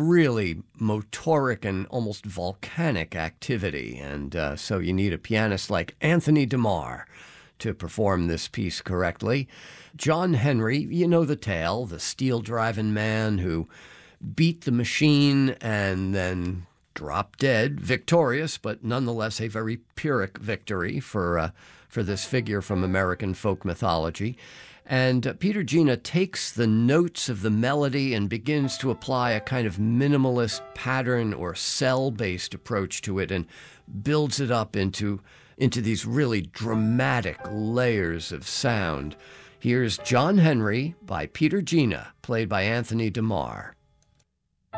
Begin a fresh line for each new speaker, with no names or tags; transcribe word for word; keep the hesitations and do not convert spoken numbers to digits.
really motoric and almost volcanic activity. And uh, so you need a pianist like Anthony DeMar to perform this piece correctly. John Henry, you know the tale, the steel-driving man who beat the machine and then dropped dead, victorious, but nonetheless a very Pyrrhic victory for uh, for this figure from American folk mythology. And uh, Peter Gina takes the notes of the melody and begins to apply a kind of minimalist pattern or cell-based approach to it and builds it up into, into these really dramatic layers of sound. Here's John Henry by Peter Gina, played by Anthony DeMar.